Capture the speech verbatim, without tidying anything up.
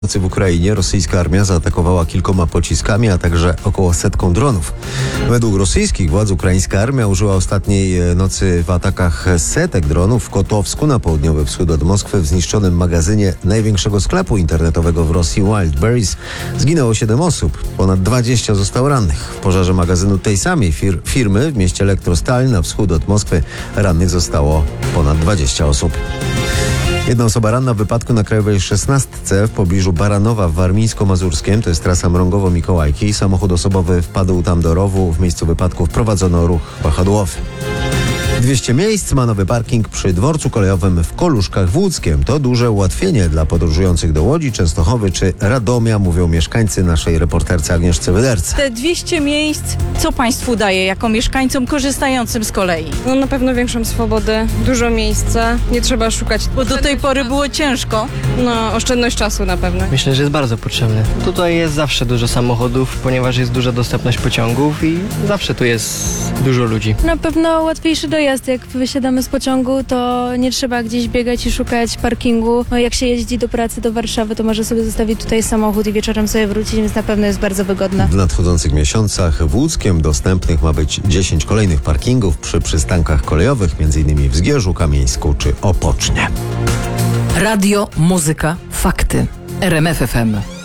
Nocy w Ukrainie rosyjska armia zaatakowała kilkoma pociskami, a także około setką dronów. Według rosyjskich władz ukraińska armia użyła ostatniej nocy w atakach setek dronów w Kotowsku na południowy wschód od Moskwy. W zniszczonym magazynie największego sklepu internetowego w Rosji Wildberries zginęło siedem osób. Ponad dwadzieścia zostało rannych. W pożarze magazynu tej samej fir- firmy w mieście Elektrostal na wschód od Moskwy rannych zostało ponad dwadzieścia osób. Jedna osoba ranna w wypadku na Krajowej szesnastce w pobliżu Baranowa w Warmińsko-Mazurskiem, to jest trasa Mrągowo-Mikołajki. Samochód osobowy wpadł tam do rowu. W miejscu wypadku wprowadzono ruch wahadłowy. dwieście miejsc ma nowy parking przy dworcu kolejowym w Koluszkach w Łódzkiem. To duże ułatwienie dla podróżujących do Łodzi, Częstochowy czy Radomia, mówią mieszkańcy naszej reporterce Agnieszce Wyderce. Te dwieście miejsc, co państwu daje jako mieszkańcom korzystającym z kolei? No na pewno większą swobodę, dużo miejsca, nie trzeba szukać. Bo do tej pory było ciężko. No, oszczędność czasu na pewno. Myślę, że jest bardzo potrzebny. Tutaj jest zawsze dużo samochodów, ponieważ jest duża dostępność pociągów i zawsze tu jest dużo ludzi. Na pewno łatwiejszy dojazd. Jak wysiadamy z pociągu, to nie trzeba gdzieś biegać i szukać parkingu. No, jak się jeździ do pracy, do Warszawy, to może sobie zostawić tutaj samochód i wieczorem sobie wrócić, więc na pewno jest bardzo wygodne. W nadchodzących miesiącach w Łódzkiem dostępnych ma być dziesięć kolejnych parkingów przy przystankach kolejowych, m.in. w Zgierzu, Kamieńsku czy Opocznie. Radio, muzyka, fakty. R M F F M.